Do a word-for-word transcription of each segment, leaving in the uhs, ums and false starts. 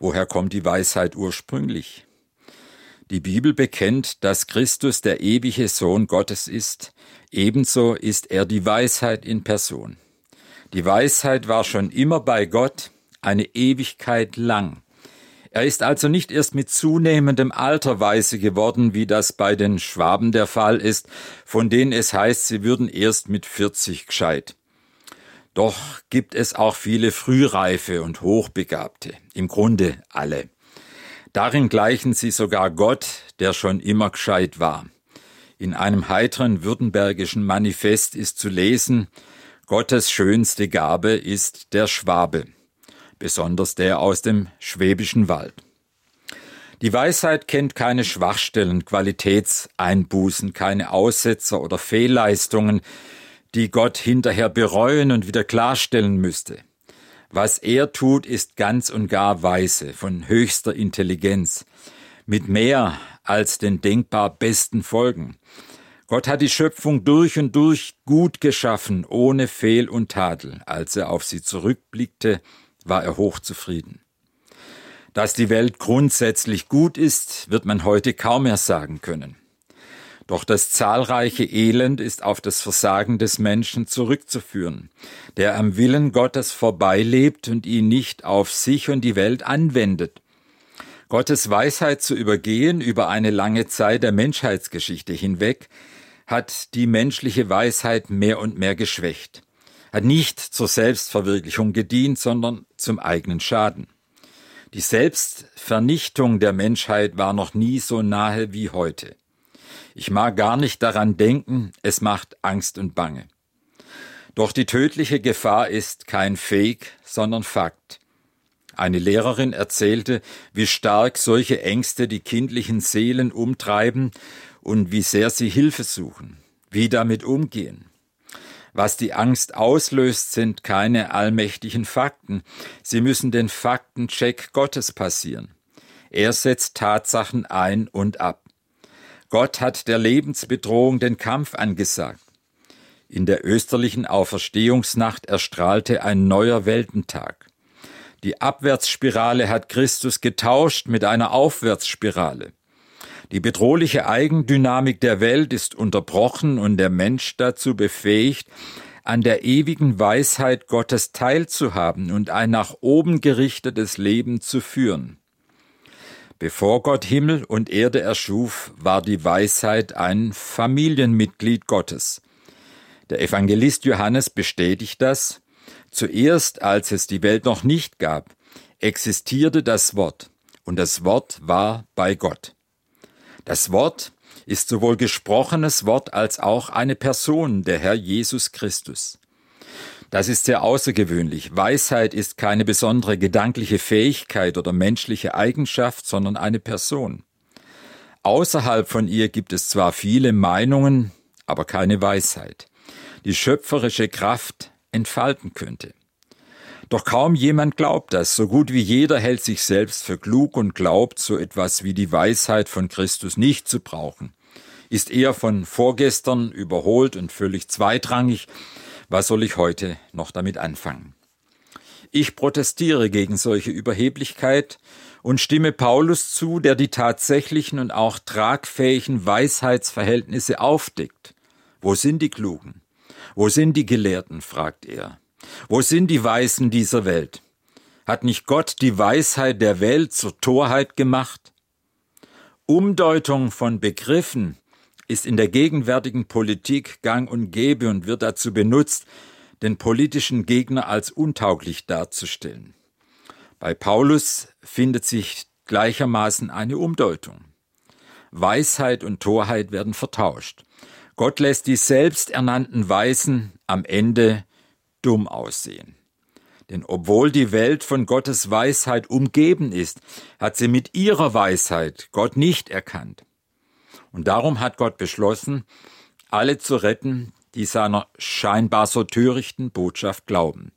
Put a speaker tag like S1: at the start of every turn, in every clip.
S1: Woher kommt die Weisheit ursprünglich? Die Bibel bekennt, dass Christus der ewige Sohn Gottes ist, ebenso ist er die Weisheit in Person. Die Weisheit war schon immer bei Gott, eine Ewigkeit lang. Er ist also nicht erst mit zunehmendem Alter weise geworden, wie das bei den Schwaben der Fall ist, von denen es heißt, sie würden erst mit vierzig gescheit. Doch gibt es auch viele Frühreife und Hochbegabte, im Grunde alle. Darin gleichen sie sogar Gott, der schon immer gescheit war. In einem heiteren württembergischen Manifest ist zu lesen: Gottes schönste Gabe ist der Schwabe, besonders der aus dem Schwäbischen Wald. Die Weisheit kennt keine Schwachstellen, Qualitätseinbußen, keine Aussetzer oder Fehlleistungen, die Gott hinterher bereuen und wieder klarstellen müsste. Was er tut, ist ganz und gar weise, von höchster Intelligenz, mit mehr als den denkbar besten Folgen. Gott hat die Schöpfung durch und durch gut geschaffen, ohne Fehl und Tadel. Als er auf sie zurückblickte, war er hochzufrieden. Dass die Welt grundsätzlich gut ist, wird man heute kaum mehr sagen können. Doch das zahlreiche Elend ist auf das Versagen des Menschen zurückzuführen, der am Willen Gottes vorbeilebt und ihn nicht auf sich und die Welt anwendet. Gottes Weisheit zu übergehen über eine lange Zeit der Menschheitsgeschichte hinweg, hat die menschliche Weisheit mehr und mehr geschwächt, hat nicht zur Selbstverwirklichung gedient, sondern zum eigenen Schaden. Die Selbstvernichtung der Menschheit war noch nie so nahe wie heute. Ich mag gar nicht daran denken, es macht Angst und Bange. Doch die tödliche Gefahr ist kein Fake, sondern Fakt. Eine Lehrerin erzählte, wie stark solche Ängste die kindlichen Seelen umtreiben und wie sehr sie Hilfe suchen, wie damit umgehen. Was die Angst auslöst, sind keine allmächtigen Fakten. Sie müssen den Faktencheck Gottes passieren. Er setzt Tatsachen ein und ab. Gott hat der Lebensbedrohung den Kampf angesagt. In der österlichen Auferstehungsnacht erstrahlte ein neuer Weltentag. Die Abwärtsspirale hat Christus getauscht mit einer Aufwärtsspirale. Die bedrohliche Eigendynamik der Welt ist unterbrochen und der Mensch dazu befähigt, an der ewigen Weisheit Gottes teilzuhaben und ein nach oben gerichtetes Leben zu führen. Bevor Gott Himmel und Erde erschuf, war die Weisheit ein Familienmitglied Gottes. Der Evangelist Johannes bestätigt das: Zuerst, als es die Welt noch nicht gab, existierte das Wort, und das Wort war bei Gott. Das Wort ist sowohl gesprochenes Wort als auch eine Person, der Herr Jesus Christus. Das ist sehr außergewöhnlich. Weisheit ist keine besondere gedankliche Fähigkeit oder menschliche Eigenschaft, sondern eine Person. Außerhalb von ihr gibt es zwar viele Meinungen, aber keine Weisheit, die schöpferische Kraft entfalten könnte. Doch kaum jemand glaubt das. So gut wie jeder hält sich selbst für klug und glaubt, so etwas wie die Weisheit von Christus nicht zu brauchen, ist eher von vorgestern überholt und völlig zweitrangig. Was soll ich heute noch damit anfangen? Ich protestiere gegen solche Überheblichkeit und stimme Paulus zu, der die tatsächlichen und auch tragfähigen Weisheitsverhältnisse aufdeckt. Wo sind die Klugen? Wo sind die Gelehrten, fragt er. Wo sind die Weisen dieser Welt? Hat nicht Gott die Weisheit der Welt zur Torheit gemacht? Umdeutung von Begriffen ist in der gegenwärtigen Politik gang und gäbe und wird dazu benutzt, den politischen Gegner als untauglich darzustellen. Bei Paulus findet sich gleichermaßen eine Umdeutung. Weisheit und Torheit werden vertauscht. Gott lässt die selbsternannten Weisen am Ende dumm aussehen. Denn obwohl die Welt von Gottes Weisheit umgeben ist, hat sie mit ihrer Weisheit Gott nicht erkannt. Und darum hat Gott beschlossen, alle zu retten, die seiner scheinbar so törichten Botschaft glauben.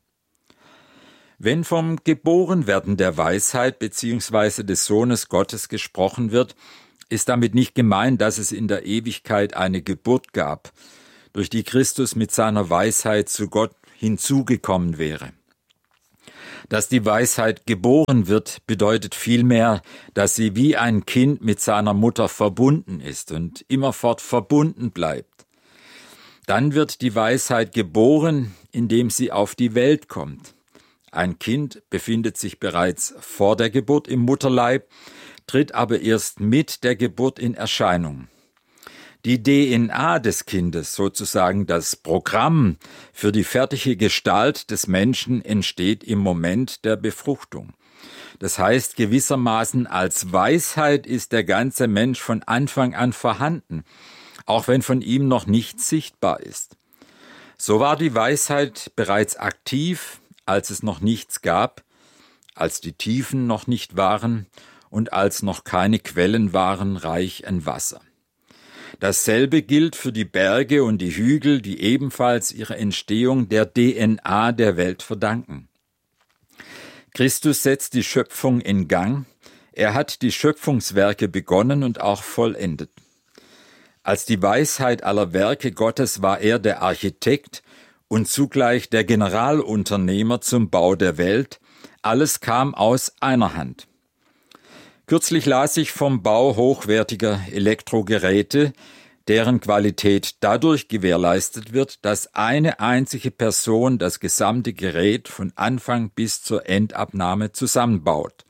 S1: Wenn vom Geborenwerden der Weisheit bzw. des Sohnes Gottes gesprochen wird, ist damit nicht gemeint, dass es in der Ewigkeit eine Geburt gab, durch die Christus mit seiner Weisheit zu Gott hinzugekommen wäre. Dass die Weisheit geboren wird, bedeutet vielmehr, dass sie wie ein Kind mit seiner Mutter verbunden ist und immerfort verbunden bleibt. Dann wird die Weisheit geboren, indem sie auf die Welt kommt. Ein Kind befindet sich bereits vor der Geburt im Mutterleib, tritt aber erst mit der Geburt in Erscheinung. Die D N A des Kindes, sozusagen das Programm für die fertige Gestalt des Menschen, entsteht im Moment der Befruchtung. Das heißt gewissermaßen, als Weisheit ist der ganze Mensch von Anfang an vorhanden, auch wenn von ihm noch nichts sichtbar ist. So war die Weisheit bereits aktiv, als es noch nichts gab, als die Tiefen noch nicht waren und als noch keine Quellen waren reich an Wasser. Dasselbe gilt für die Berge und die Hügel, die ebenfalls ihre Entstehung der D N A der Welt verdanken. Christus setzt die Schöpfung in Gang. Er hat die Schöpfungswerke begonnen und auch vollendet. Als die Weisheit aller Werke Gottes war er der Architekt und zugleich der Generalunternehmer zum Bau der Welt. Alles kam aus einer Hand. Kürzlich las ich vom Bau hochwertiger Elektrogeräte, deren Qualität dadurch gewährleistet wird, dass eine einzige Person das gesamte Gerät von Anfang bis zur Endabnahme zusammenbaut.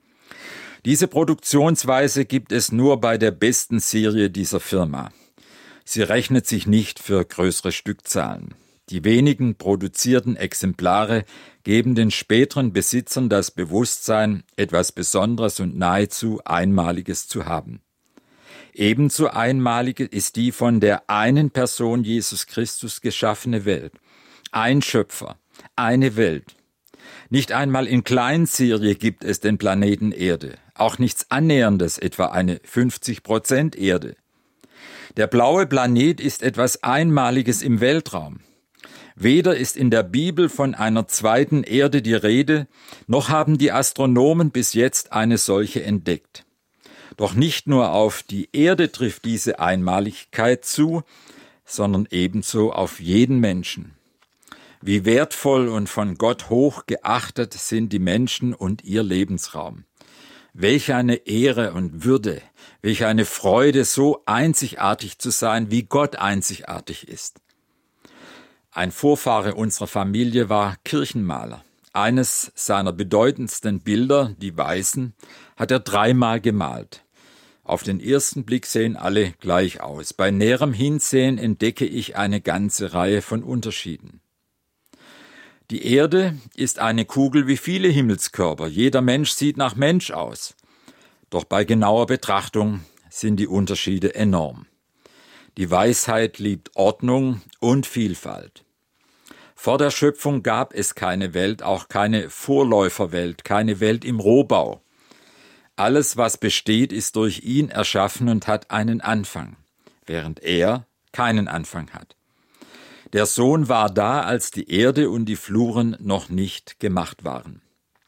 S1: Diese Produktionsweise gibt es nur bei der besten Serie dieser Firma. Sie rechnet sich nicht für größere Stückzahlen. Die wenigen produzierten Exemplare geben den späteren Besitzern das Bewusstsein, etwas Besonderes und nahezu Einmaliges zu haben. Ebenso einmalig ist die von der einen Person Jesus Christus geschaffene Welt. Ein Schöpfer, eine Welt. Nicht einmal in Kleinserie gibt es den Planeten Erde, auch nichts Annäherndes, etwa eine fünfzig Prozent Erde. Der blaue Planet ist etwas Einmaliges im Weltraum. Weder ist in der Bibel von einer zweiten Erde die Rede, noch haben die Astronomen bis jetzt eine solche entdeckt. Doch nicht nur auf die Erde trifft diese Einmaligkeit zu, sondern ebenso auf jeden Menschen. Wie wertvoll und von Gott hoch geachtet sind die Menschen und ihr Lebensraum. Welch eine Ehre und Würde, welch eine Freude, so einzigartig zu sein, wie Gott einzigartig ist. Ein Vorfahre unserer Familie war Kirchenmaler. Eines seiner bedeutendsten Bilder, die Weißen, hat er dreimal gemalt. Auf den ersten Blick sehen alle gleich aus. Bei näherem Hinsehen entdecke ich eine ganze Reihe von Unterschieden. Die Erde ist eine Kugel wie viele Himmelskörper. Jeder Mensch sieht nach Mensch aus. Doch bei genauer Betrachtung sind die Unterschiede enorm. Die Weisheit liebt Ordnung und Vielfalt. Vor der Schöpfung gab es keine Welt, auch keine Vorläuferwelt, keine Welt im Rohbau. Alles, was besteht, ist durch ihn erschaffen und hat einen Anfang, während er keinen Anfang hat. Der Sohn war da, als die Erde und die Fluren noch nicht gemacht waren.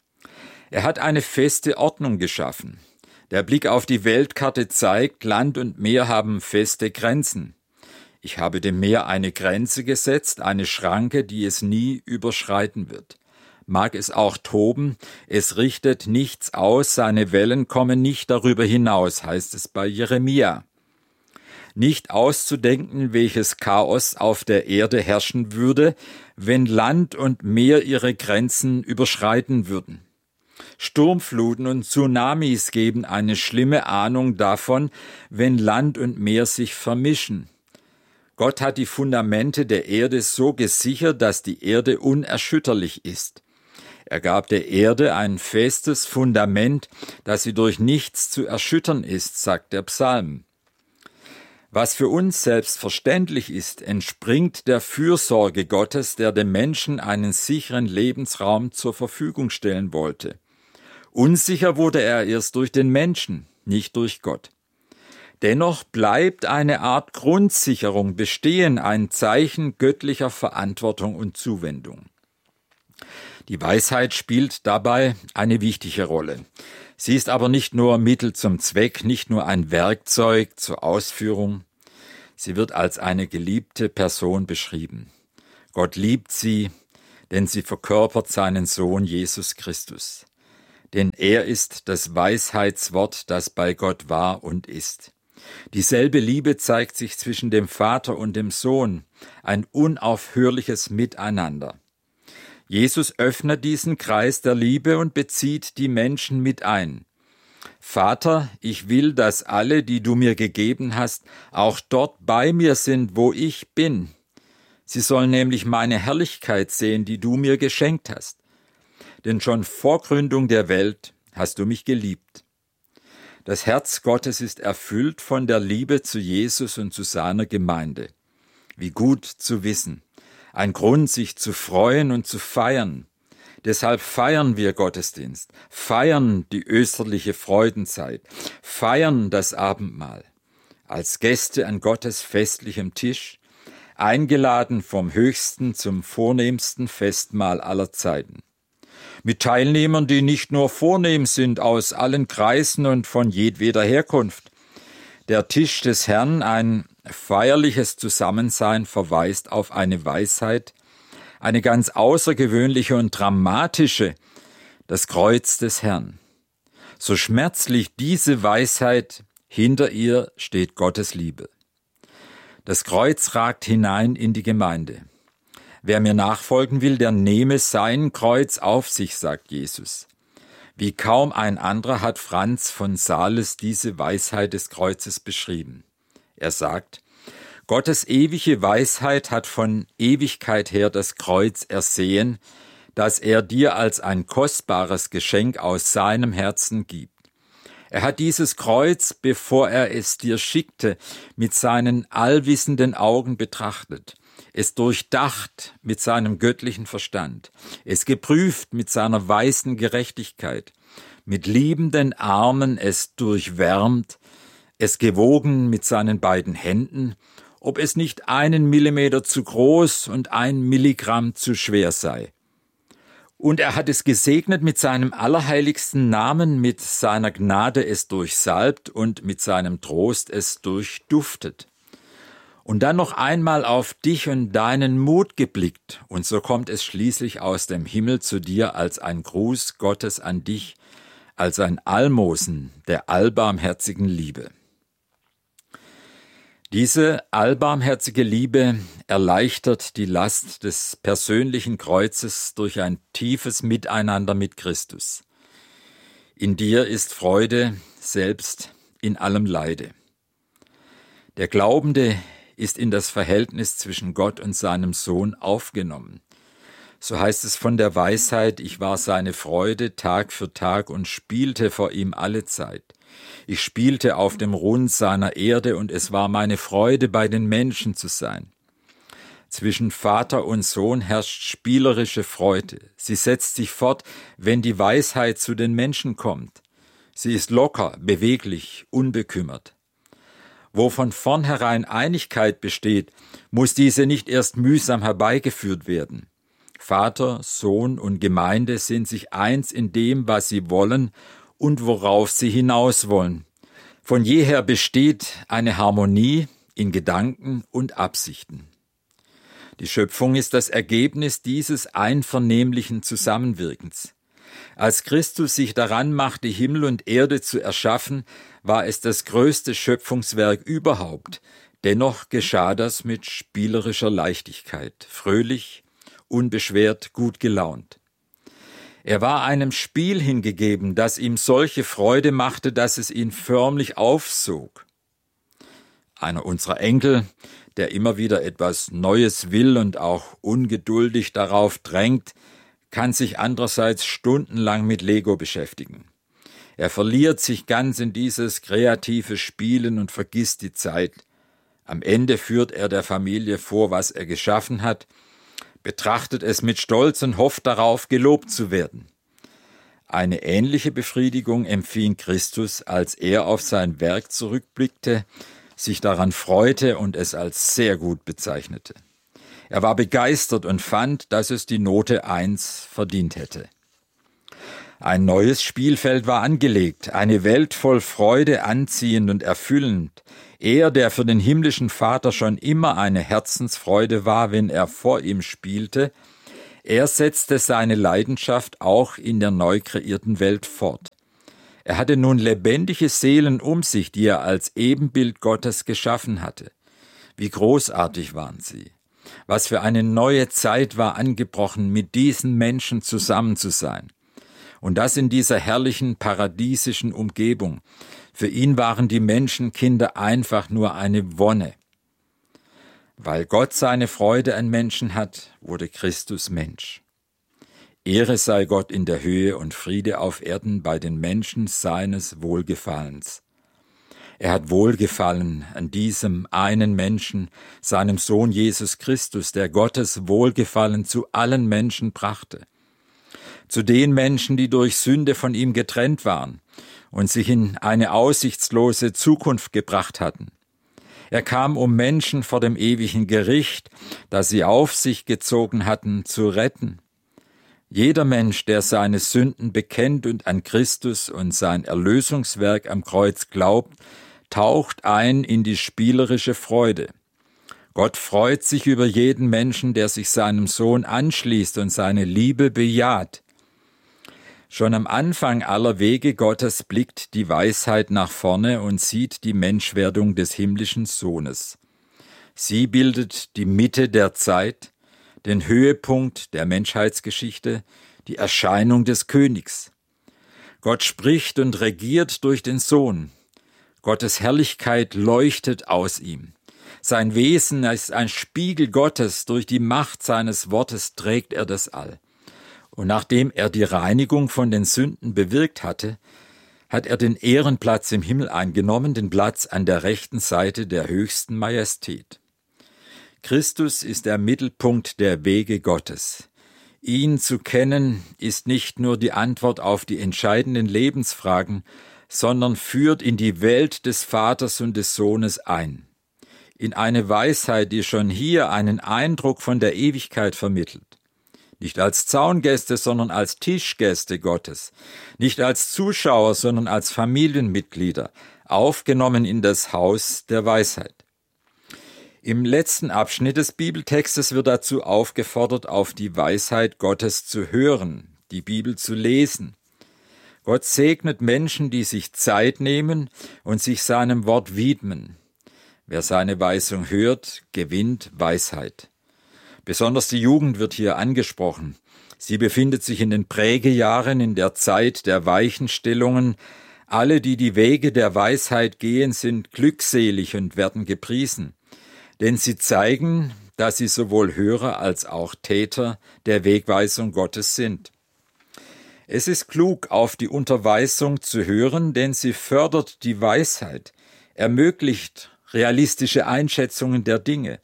S1: Er hat eine feste Ordnung geschaffen. Der Blick auf die Weltkarte zeigt, Land und Meer haben feste Grenzen. Ich habe dem Meer eine Grenze gesetzt, eine Schranke, die es nie überschreiten wird. Mag es auch toben, es richtet nichts aus, seine Wellen kommen nicht darüber hinaus, heißt es bei Jeremia. Nicht auszudenken, welches Chaos auf der Erde herrschen würde, wenn Land und Meer ihre Grenzen überschreiten würden. Sturmfluten und Tsunamis geben eine schlimme Ahnung davon, wenn Land und Meer sich vermischen. Gott hat die Fundamente der Erde so gesichert, dass die Erde unerschütterlich ist. Er gab der Erde ein festes Fundament, das sie durch nichts zu erschüttern ist, sagt der Psalm. Was für uns selbstverständlich ist, entspringt der Fürsorge Gottes, der dem Menschen einen sicheren Lebensraum zur Verfügung stellen wollte. Unsicher wurde er erst durch den Menschen, nicht durch Gott. Dennoch bleibt eine Art Grundsicherung bestehen, ein Zeichen göttlicher Verantwortung und Zuwendung. Die Weisheit spielt dabei eine wichtige Rolle. Sie ist aber nicht nur Mittel zum Zweck, nicht nur ein Werkzeug zur Ausführung. Sie wird als eine geliebte Person beschrieben. Gott liebt sie, denn sie verkörpert seinen Sohn Jesus Christus. Denn er ist das Weisheitswort, das bei Gott war und ist. Dieselbe Liebe zeigt sich zwischen dem Vater und dem Sohn, ein unaufhörliches Miteinander. Jesus öffnet diesen Kreis der Liebe und bezieht die Menschen mit ein. Vater, ich will, dass alle, die du mir gegeben hast, auch dort bei mir sind, wo ich bin. Sie sollen nämlich meine Herrlichkeit sehen, die du mir geschenkt hast. Denn schon vor Gründung der Welt hast du mich geliebt. Das Herz Gottes ist erfüllt von der Liebe zu Jesus und zu seiner Gemeinde. Wie gut zu wissen. Ein Grund, sich zu freuen und zu feiern. Deshalb feiern wir Gottesdienst, feiern die österliche Freudenzeit, feiern das Abendmahl. Als Gäste an Gottes festlichem Tisch, eingeladen vom höchsten zum vornehmsten Festmahl aller Zeiten. Mit Teilnehmern, die nicht nur vornehm sind aus allen Kreisen und von jedweder Herkunft. Der Tisch des Herrn, ein feierliches Zusammensein, verweist auf eine Weisheit, eine ganz außergewöhnliche und dramatische, das Kreuz des Herrn. So schmerzlich diese Weisheit, hinter ihr steht Gottes Liebe. Das Kreuz ragt hinein in die Gemeinde. Wer mir nachfolgen will, der nehme sein Kreuz auf sich, sagt Jesus. Wie kaum ein anderer hat Franz von Sales diese Weisheit des Kreuzes beschrieben. Er sagt, Gottes ewige Weisheit hat von Ewigkeit her das Kreuz ersehen, das er dir als ein kostbares Geschenk aus seinem Herzen gibt. Er hat dieses Kreuz, bevor er es dir schickte, mit seinen allwissenden Augen betrachtet, es durchdacht mit seinem göttlichen Verstand, es geprüft mit seiner weisen Gerechtigkeit, mit liebenden Armen es durchwärmt, es gewogen mit seinen beiden Händen, ob es nicht einen Millimeter zu groß und ein Milligramm zu schwer sei. Und er hat es gesegnet mit seinem allerheiligsten Namen, mit seiner Gnade es durchsalbt und mit seinem Trost es durchduftet. Und dann noch einmal auf dich und deinen Mut geblickt, und so kommt es schließlich aus dem Himmel zu dir als ein Gruß Gottes an dich, als ein Almosen der allbarmherzigen Liebe. Diese allbarmherzige Liebe erleichtert die Last des persönlichen Kreuzes durch ein tiefes Miteinander mit Christus. In dir ist Freude, selbst in allem Leide. Der Glaubende ist in das Verhältnis zwischen Gott und seinem Sohn aufgenommen. So heißt es von der Weisheit, ich war seine Freude Tag für Tag und spielte vor ihm alle Zeit. Ich spielte auf dem Rund seiner Erde und es war meine Freude, bei den Menschen zu sein. Zwischen Vater und Sohn herrscht spielerische Freude. Sie setzt sich fort, wenn die Weisheit zu den Menschen kommt. Sie ist locker, beweglich, unbekümmert. Wo von vornherein Einigkeit besteht, muss diese nicht erst mühsam herbeigeführt werden. Vater, Sohn und Gemeinde sind sich eins in dem, was sie wollen und worauf sie hinaus wollen. Von jeher besteht eine Harmonie in Gedanken und Absichten. Die Schöpfung ist das Ergebnis dieses einvernehmlichen Zusammenwirkens. Als Christus sich daran machte, Himmel und Erde zu erschaffen, war es das größte Schöpfungswerk überhaupt. Dennoch geschah das mit spielerischer Leichtigkeit, fröhlich, unbeschwert, gut gelaunt. Er war einem Spiel hingegeben, das ihm solche Freude machte, dass es ihn förmlich aufsog. Einer unserer Enkel, der immer wieder etwas Neues will und auch ungeduldig darauf drängt, kann sich andererseits stundenlang mit Lego beschäftigen. Er verliert sich ganz in dieses kreative Spielen und vergisst die Zeit. Am Ende führt er der Familie vor, was er geschaffen hat, betrachtet es mit Stolz und hofft darauf, gelobt zu werden. Eine ähnliche Befriedigung empfing Christus, als er auf sein Werk zurückblickte, sich daran freute und es als sehr gut bezeichnete. Er war begeistert und fand, dass es die Note eins verdient hätte. Ein neues Spielfeld war angelegt, eine Welt voll Freude anziehend und erfüllend. Er, der für den himmlischen Vater schon immer eine Herzensfreude war, wenn er vor ihm spielte, Er setzte seine Leidenschaft auch in der neu kreierten Welt fort. Er hatte nun lebendige Seelen um sich, die er als Ebenbild Gottes geschaffen hatte. Wie großartig waren sie! Was für eine neue Zeit war angebrochen, mit diesen Menschen zusammen zu sein. Und das in dieser herrlichen, paradiesischen Umgebung. Für ihn waren die Menschenkinder einfach nur eine Wonne. Weil Gott seine Freude an Menschen hat, wurde Christus Mensch. Ehre sei Gott in der Höhe und Friede auf Erden bei den Menschen seines Wohlgefallens. Er hat Wohlgefallen an diesem einen Menschen, seinem Sohn Jesus Christus, der Gottes Wohlgefallen zu allen Menschen brachte. Zu den Menschen, die durch Sünde von ihm getrennt waren und sich in eine aussichtslose Zukunft gebracht hatten. Er kam, um Menschen vor dem ewigen Gericht, das sie auf sich gezogen hatten, zu retten. Jeder Mensch, der seine Sünden bekennt und an Christus und sein Erlösungswerk am Kreuz glaubt, taucht ein in die spielerische Freude. Gott freut sich über jeden Menschen, der sich seinem Sohn anschließt und seine Liebe bejaht. Schon am Anfang aller Wege Gottes blickt die Weisheit nach vorne und sieht die Menschwerdung des himmlischen Sohnes. Sie bildet die Mitte der Zeit, den Höhepunkt der Menschheitsgeschichte, die Erscheinung des Königs. Gott spricht und regiert durch den Sohn. Gottes Herrlichkeit leuchtet aus ihm. Sein Wesen ist ein Spiegel Gottes, durch die Macht seines Wortes trägt er das All. Und nachdem er die Reinigung von den Sünden bewirkt hatte, hat er den Ehrenplatz im Himmel eingenommen, den Platz an der rechten Seite der höchsten Majestät. Christus ist der Mittelpunkt der Wege Gottes. Ihn zu kennen ist nicht nur die Antwort auf die entscheidenden Lebensfragen, sondern führt in die Welt des Vaters und des Sohnes ein. In eine Weisheit, die schon hier einen Eindruck von der Ewigkeit vermittelt. Nicht als Zaungäste, sondern als Tischgäste Gottes. Nicht als Zuschauer, sondern als Familienmitglieder, aufgenommen in das Haus der Weisheit. Im letzten Abschnitt des Bibeltextes wird dazu aufgefordert, auf die Weisheit Gottes zu hören, die Bibel zu lesen. Gott segnet Menschen, die sich Zeit nehmen und sich seinem Wort widmen. Wer seine Weisung hört, gewinnt Weisheit. Besonders die Jugend wird hier angesprochen. Sie befindet sich in den Prägejahren, in der Zeit der Weichenstellungen. Alle, die die Wege der Weisheit gehen, sind glückselig und werden gepriesen. Denn sie zeigen, dass sie sowohl Hörer als auch Täter der Wegweisung Gottes sind. Es ist klug, auf die Unterweisung zu hören, denn sie fördert die Weisheit, ermöglicht realistische Einschätzungen der Dinge,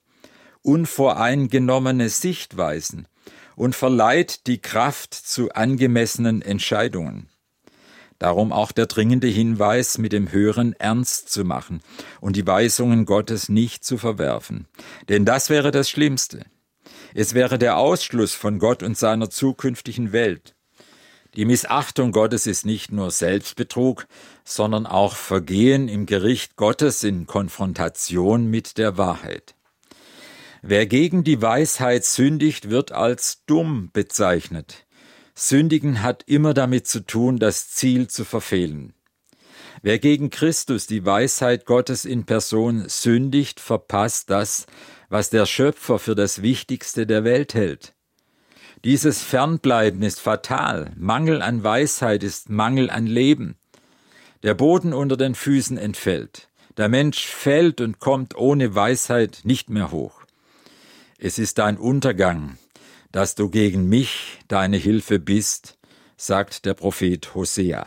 S1: unvoreingenommene Sichtweisen und verleiht die Kraft zu angemessenen Entscheidungen. Darum auch der dringende Hinweis, mit dem Hören ernst zu machen und die Weisungen Gottes nicht zu verwerfen. Denn das wäre das Schlimmste. Es wäre der Ausschluss von Gott und seiner zukünftigen Welt. Die Missachtung Gottes ist nicht nur Selbstbetrug, sondern auch Vergehen im Gericht Gottes in Konfrontation mit der Wahrheit. Wer gegen die Weisheit sündigt, wird als dumm bezeichnet. Sündigen hat immer damit zu tun, das Ziel zu verfehlen. Wer gegen Christus, die Weisheit Gottes in Person, sündigt, verpasst das, was der Schöpfer für das Wichtigste der Welt hält. Dieses Fernbleiben ist fatal. Mangel an Weisheit ist Mangel an Leben. Der Boden unter den Füßen entfällt. Der Mensch fällt und kommt ohne Weisheit nicht mehr hoch. Es ist dein Untergang, dass du gegen mich deine Hilfe bist, sagt der Prophet Hosea.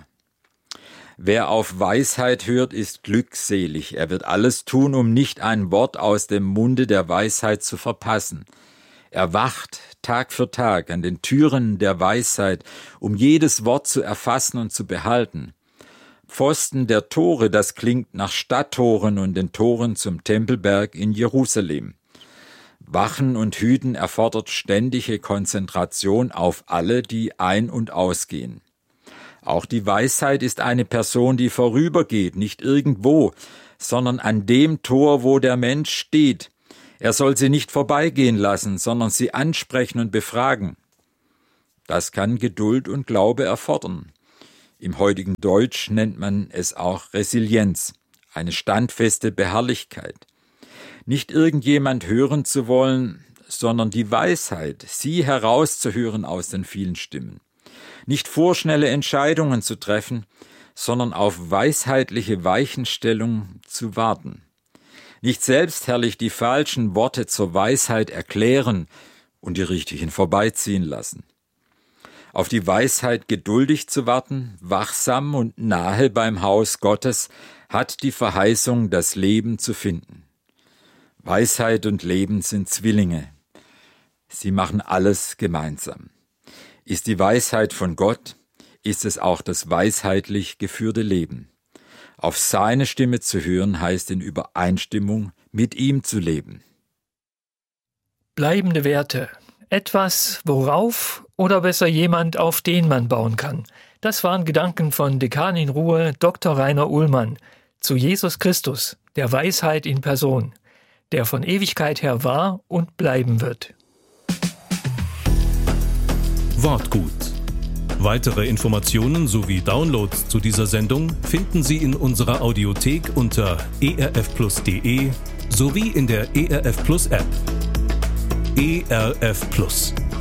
S1: Wer auf Weisheit hört, ist glückselig. Er wird alles tun, um nicht ein Wort aus dem Munde der Weisheit zu verpassen. Er wacht Tag für Tag an den Türen der Weisheit, um jedes Wort zu erfassen und zu behalten. Pfosten der Tore, das klingt nach Stadttoren und den Toren zum Tempelberg in Jerusalem. Wachen und Hüten erfordert ständige Konzentration auf alle, die ein- und ausgehen. Auch die Weisheit ist eine Person, die vorübergeht, nicht irgendwo, sondern an dem Tor, wo der Mensch steht. Er soll sie nicht vorbeigehen lassen, sondern sie ansprechen und befragen. Das kann Geduld und Glaube erfordern. Im heutigen Deutsch nennt man es auch Resilienz, eine standfeste Beharrlichkeit. Nicht irgendjemand hören zu wollen, sondern die Weisheit, sie herauszuhören aus den vielen Stimmen. Nicht vorschnelle Entscheidungen zu treffen, sondern auf weisheitliche Weichenstellung zu warten. Nicht selbstherrlich die falschen Worte zur Weisheit erklären und die richtigen vorbeiziehen lassen. Auf die Weisheit geduldig zu warten, wachsam und nahe beim Haus Gottes, hat die Verheißung, das Leben zu finden. Weisheit und Leben sind Zwillinge. Sie machen alles gemeinsam. Ist die Weisheit von Gott, ist es auch das weisheitlich geführte Leben. Auf seine Stimme zu hören, heißt in Übereinstimmung mit ihm zu leben.
S2: Bleibende Werte. Etwas, worauf oder besser jemand, auf den man bauen kann. Das waren Gedanken von Dekan in Ruhe Doktor Rainer Uhlmann zu Jesus Christus, der Weisheit in Person, der von Ewigkeit her war und bleiben wird.
S3: Wortgut. Weitere Informationen sowie Downloads zu dieser Sendung finden Sie in unserer Audiothek unter e r f plus punkt d e sowie in der E R F Plus App. E R F Plus.